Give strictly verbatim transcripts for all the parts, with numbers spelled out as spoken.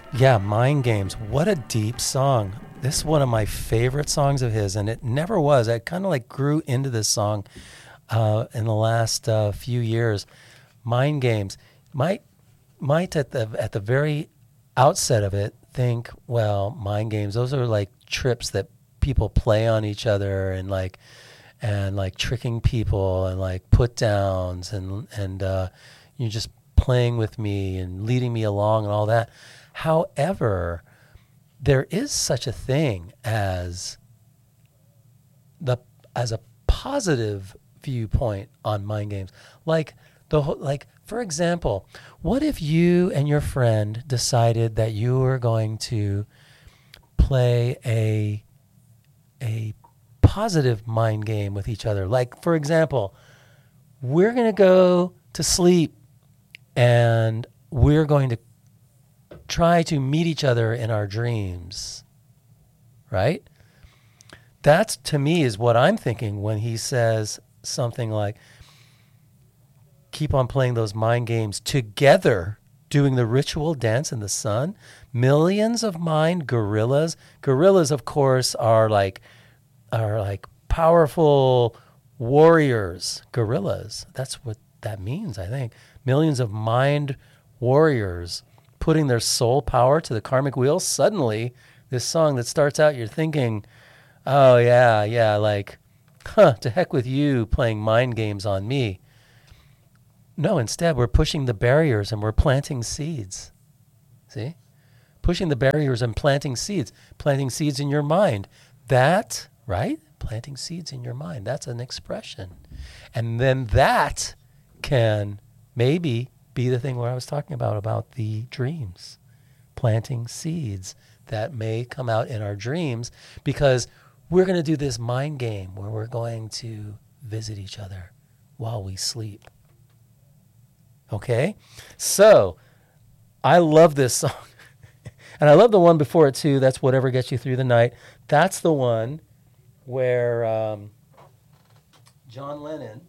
Yeah, Mind Games. What a deep song. This is one of my favorite songs of his, and it never was. I kind of like grew into this song uh, in the last uh, few years. Mind Games. Might might at the at the very outset of it think, well, mind games, those are like trips that people play on each other and like and like tricking people and like put downs and and uh, you're just playing with me and leading me along and all that. However, there is such a thing as the as a positive viewpoint on mind games. Like the whole, like for example, what if you and your friend decided that you were going to play a a positive mind game with each other? Like, for example, we're going to go to sleep and we're going to try to meet each other in our dreams, right? That's, to me, is what I'm thinking when he says something like, keep on playing those mind games together, doing the ritual dance in the sun. Millions of mind gorillas. Gorillas, of course, are like are like powerful warriors. Gorillas. That's what that means, I think. Millions of mind warriors putting their soul power to the karmic wheel. Suddenly, this song that starts out, you're thinking, oh, yeah, yeah, like, huh, to heck with you playing mind games on me. No, instead, we're pushing the barriers and we're planting seeds. See? Pushing the barriers and planting seeds. Planting seeds in your mind. That, right? Planting seeds in your mind. That's an expression. And then that can maybe be the thing where I was talking about, about the dreams. Planting seeds that may come out in our dreams because we're going to do this mind game where we're going to visit each other while we sleep. Okay? So, I love this song. And I love the one before it, too. That's Whatever Gets You Through the Night. That's the one where um, John Lennon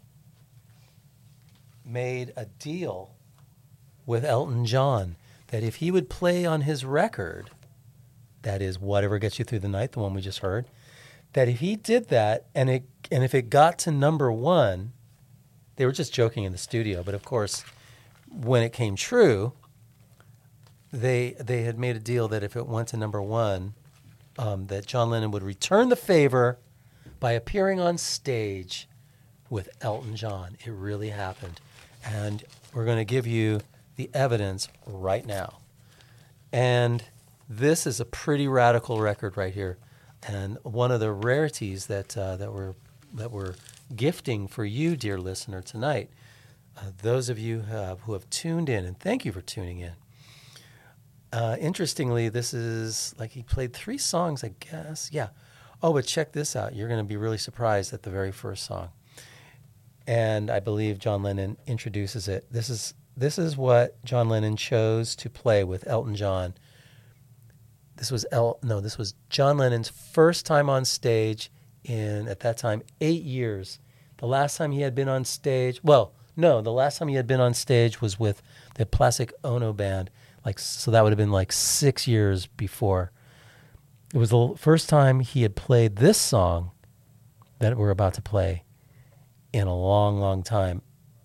made a deal with Elton John that if he would play on his record, that is Whatever Gets You Through the Night, the one we just heard, that if he did that and it and if it got to number one, they were just joking in the studio, but of course, when it came true, they they had made a deal that if it went to number one, um, that John Lennon would return the favor by appearing on stage with Elton John. It really happened. And we're going to give you the evidence right now. And this is a pretty radical record right here. And one of the rarities that uh, that we're that we're gifting for you, dear listener, tonight. Uh, those of you have, who have tuned in, and thank you for tuning in. Uh, interestingly, this is like he played three songs, I guess. Yeah. Oh, but check this out. You're going to be really surprised at the very first song. And I believe John Lennon introduces it. This is this is what John Lennon chose to play with Elton John. This was El no, this was John Lennon's first time on stage in, at that time, eight years. The last time he had been on stage, well, no, the last time he had been on stage was with the Plastic Ono Band. Like, so that would have been like six years before. It was the first time he had played this song that we're about to play in a long, long time.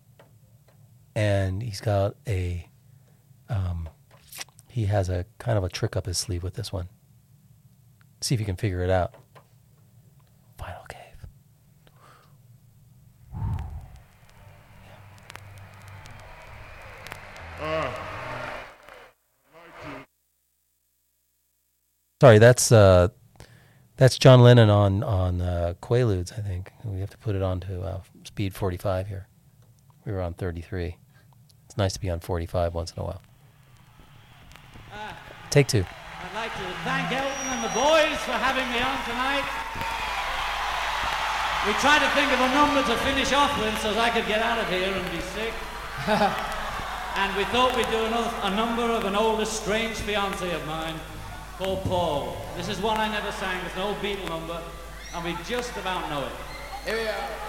And he's got a, um, he has a kind of a trick up his sleeve with this one. See if you can figure it out. Final Cave. Uh, Sorry, that's uh, that's John Lennon on on uh, Quaaludes, I think. We have to put it on to uh, speed forty-five here. We were on thirty-three. It's nice to be on forty-five once in a while. Uh, Take two. I'd like to thank Elton and the boys for having me on tonight. We tried to think of a number to finish off with so that I could get out of here and be sick. And we thought we'd do another, a number of an old estranged fiancé of mine called Paul. This is one I never sang. It's an old Beatle number, and we just about know it. Here we are.